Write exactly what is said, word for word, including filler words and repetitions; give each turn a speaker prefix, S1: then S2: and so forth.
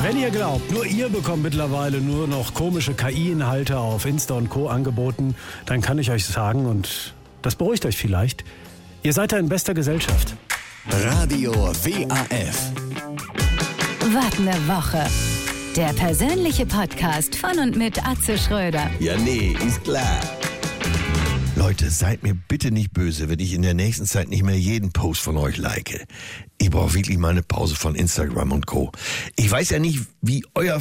S1: Wenn ihr glaubt, nur ihr bekommt mittlerweile nur noch komische K I-Inhalte auf Insta und Co. angeboten, dann kann ich euch sagen, und das beruhigt euch vielleicht, ihr seid da in bester Gesellschaft.
S2: Radio W A F.
S3: Was ne Woche. Der persönliche Podcast von und mit Atze Schröder.
S2: Ja, nee, ist klar. Leute, seid mir bitte nicht böse, wenn ich in der nächsten Zeit nicht mehr jeden Post von euch like. Ich brauche wirklich mal eine Pause von Instagram und Co. Ich weiß ja nicht, wie euer